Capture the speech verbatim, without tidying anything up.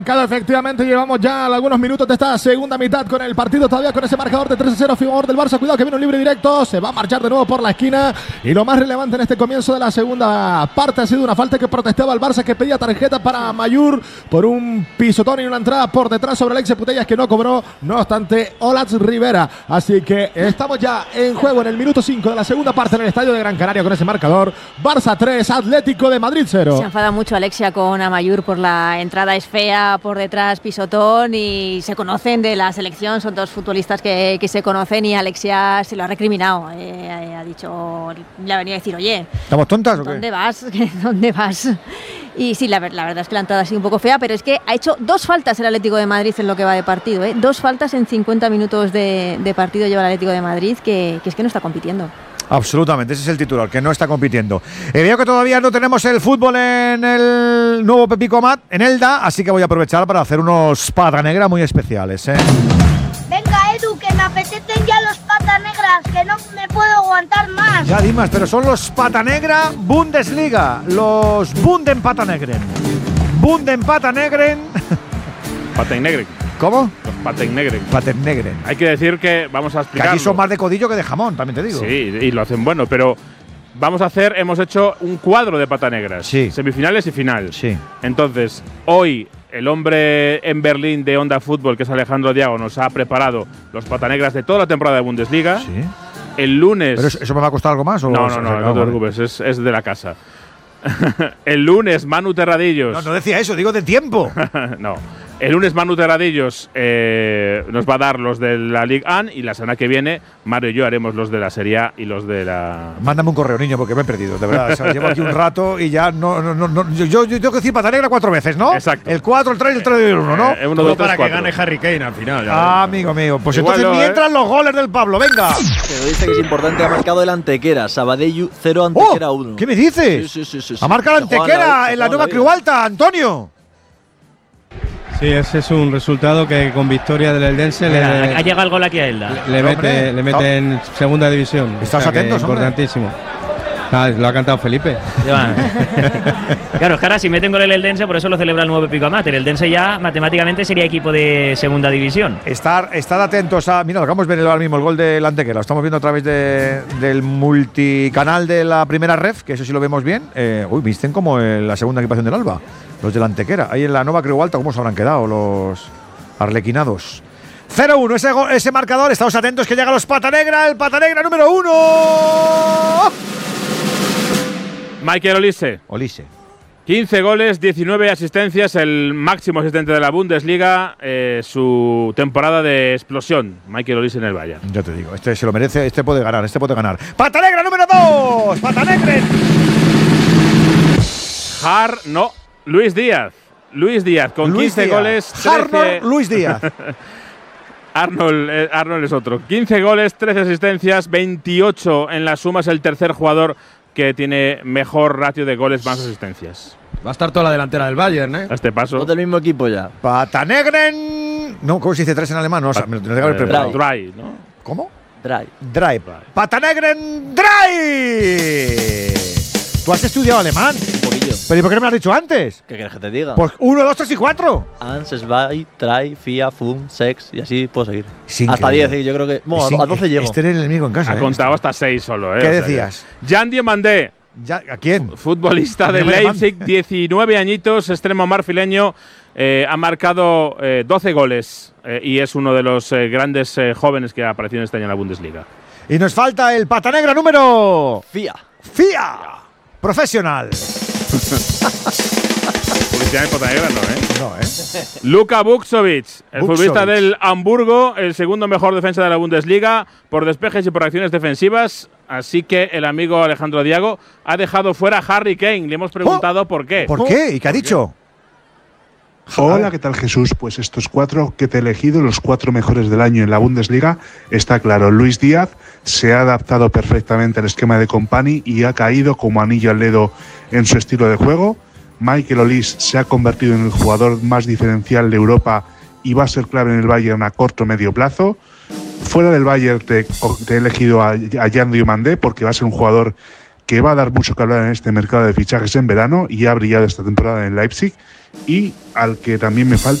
Cada efectivamente llevamos ya algunos minutos de esta segunda mitad con el partido todavía con ese marcador de tres a cero a favor del Barça. Cuidado que viene un libre directo, se va a marchar de nuevo por la esquina y lo más relevante en este comienzo de la segunda parte ha sido una falta que protestaba al Barça, que pedía tarjeta para Mayur por un pisotón y una entrada por detrás sobre Alex Putellas, que no cobró, no obstante Olatz Rivera. Así que estamos ya en juego en el minuto cinco de la segunda parte en el estadio de Gran Canaria con ese marcador. Barça tres, Atlético de Madrid cero. Se enfada mucho Alexia con Amayur por la entrada, es fea, por detrás pisotón, y se conocen de la selección, son dos futbolistas que, que se conocen, y Alexia se lo ha recriminado, eh, ha dicho, le ha venido a decir, oye, ¿estamos tontas o qué? ¿Dónde vas? ¿Dónde vas? Y sí, la, la verdad es que la entrada ha sido un poco fea, pero es que ha hecho dos faltas el Atlético de Madrid en lo que va de partido, ¿eh? Dos faltas en cincuenta minutos de, de partido lleva el Atlético de Madrid, que, que es que no está compitiendo. Absolutamente, ese es el titular, que no está compitiendo. Eh, veo que todavía no tenemos el fútbol en el nuevo Pepico Mat, en Elda, así que voy a aprovechar para hacer unos pata negra muy especiales, ¿eh? Venga, Edu, que me apetecen ya los pata negras, que no me puedo aguantar más. Ya, Dimas, pero son los pata negra Bundesliga, los Bunden pata negren. Bunden pata negren. Paten-negren. ¿Cómo? Los Paten-negren. Paten-negren. Hay que decir que vamos a explicar. Que aquí son más de codillo que de jamón, también te digo. Sí, y lo hacen bueno, pero vamos a hacer, hemos hecho un cuadro de pata negras. Sí. Semifinales y final. Sí. Entonces, hoy el hombre en Berlín de Onda Fútbol, que es Alejandro Diago, nos ha preparado los pata negras de toda la temporada de Bundesliga. Sí. El lunes. ¿Pero eso me va a costar algo más? ¿O no, no, no, no, no te preocupes, es, es de la casa. El lunes, Manu Terradillos. No, no decía eso, digo de tiempo. No. El lunes Manu Terradillos eh, nos va a dar los de la Ligue uno, y la semana que viene Mario y yo haremos los de la Serie A y los de la… Mándame un correo, niño, porque me he perdido, de verdad. O sea, llevo aquí un rato y ya no… no, no, no yo, yo tengo que decir pata negra cuatro veces, ¿no? Exacto. El cuatro, el tres, el tres y el uno, ¿no? Eh, uno, dos, para tres, que cuatro. gane Harry Kane al final. Ah, amigo mío. Pues Igual entonces no, mientras ¿eh? los goles del Pablo, venga. Pero dice que es importante, ha marcado el Antequera, Sabadellu cero, Antequera uno. Oh, ¿qué me dices? Sí, sí, sí, sí, sí. Ha marcado el Se juega Antequera se en la juega nueva vida. Creu Alta, Antonio. Sí, ese es un resultado que con victoria del Eldense le, Mira, ha llegado el gol aquí a Elda. le, Hombre, mete, le mete en segunda división. Estás O sea que atentos, hombre. importantísimo. Ah, lo ha cantado Felipe. Llevan. Claro, es que ahora si meten gol el Eldense, por eso lo celebra el nuevo Pepico Amat. El Eldense ya matemáticamente sería equipo de segunda división. Estar, estad atentos a… Mira, lo acabamos de ver ahora mismo, el gol del Antequera. Lo estamos viendo a través de, del multicanal de la primera ref, que eso sí lo vemos bien. Eh, uy, visten como en la segunda equipación del Alba, los del Antequera. Ahí en la nueva Creu Alta, ¿cómo se habrán quedado los arlequinados? cero uno, ese, ese marcador. Estamos atentos que llega los pata negra, el pata negra número uno. Michael Olise. Olise. quince goles, diecinueve asistencias, el máximo asistente de la Bundesliga, eh, su temporada de explosión. Michael Olise en el Bayern. Ya te digo, este se lo merece, este puede ganar, este puede ganar. ¡Pata negra número dos! ¡Pata negra! Har, no, Luis Díaz. Luis Díaz con Luis quince Díaz. goles. Arnold trece Luis Díaz. Arnold, eh, Arnold es otro. quince goles, trece asistencias, veintiocho en la suma. Es el tercer jugador que tiene mejor ratio de goles más asistencias. Va a estar toda la delantera del Bayern, ¿eh? A este paso. Dos del mismo equipo ya. ¡Pata negren! No, ¿cómo se dice tres en alemán? No, o sea, me lo tengo que haber Eh, preparado. Dry, ¿no? ¿Cómo? Drive. Drive. ¡Pata negren! ¡Drive! ¿Tú has estudiado alemán? Un poquillo. ¿Pero y por qué no me lo has dicho antes? ¿Qué quieres que te diga? Pues uno, dos, tres y cuatro. Ans, Zwei, Drei, Vier, Fünf, Sechs, y así puedo seguir. Es Hasta increíble. diez, ¿eh? Yo creo que… Bueno, Es a in- doce llego. Este era el enemigo en casa. Ha ¿eh? contado hasta seis solo, ¿eh? ¿Qué O sea decías? que- Jan Diomandé, Ya, ¿a quién? futbolista de Diomandé. Leipzig, diecinueve añitos, extremo marfileño, eh, ha marcado eh, doce goles eh, y es uno de los eh, grandes eh, jóvenes que ha aparecido este año en la Bundesliga. Y nos falta el pata negra número… Fia. FIA. Profesional. Publicidad en Pata Negra, no, ¿eh? No, ¿eh? Luka Vuksovic, el Vuksovic. futbolista del Hamburgo, el segundo mejor defensa de la Bundesliga por despejes y por acciones defensivas. Así que el amigo Alejandro Diago ha dejado fuera a Harry Kane. Le hemos preguntado por qué. ¿Por qué? ¿Y qué ha dicho? Hola, ¿qué tal, Jesús? Pues estos cuatro que te he elegido, los cuatro mejores del año en la Bundesliga, está claro. Luis Díaz se ha adaptado perfectamente al esquema de Kompany y ha caído como anillo al dedo en su estilo de juego. Michael Olise se ha convertido en el jugador más diferencial de Europa y va a ser clave en el Bayern a corto o medio plazo. Fuera del Bayern te, te he elegido a, a Jan Diomandé porque va a ser un jugador que va a dar mucho que hablar en este mercado de fichajes en verano y ha brillado esta temporada en Leipzig. y al que también me falta